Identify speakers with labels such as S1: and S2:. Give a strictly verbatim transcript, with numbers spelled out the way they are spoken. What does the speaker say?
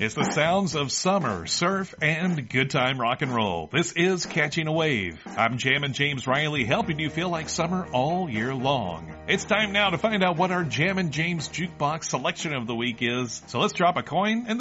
S1: It's the sounds of summer, surf, and good time rock and roll. This is Catching a Wave. I'm Jammin' James Riley, helping you feel like summer all year long. It's time now to find out what our Jammin' James Jukebox selection of the week is. So let's drop a coin and